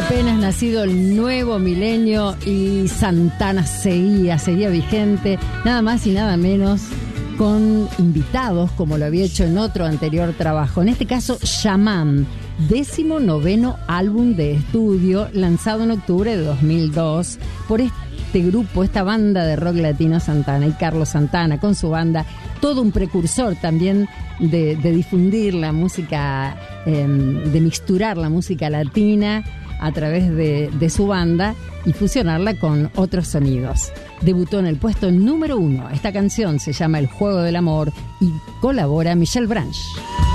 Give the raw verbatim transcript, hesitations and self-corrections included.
apenas nacido el nuevo milenio y Santana seguía, seguía vigente, nada más y nada menos con invitados como lo había hecho en otro anterior trabajo, en este caso Shaman, décimo noveno álbum de estudio lanzado en octubre de dos mil dos por este grupo, esta banda de rock latino Santana y Carlos Santana con su banda, todo un precursor también de, de difundir la música, eh, de mixturar la música latina a través de, de su banda y fusionarla con otros sonidos. Debutó en el puesto número uno. Esta canción se llama El Juego del Amor y colabora Michelle Branch.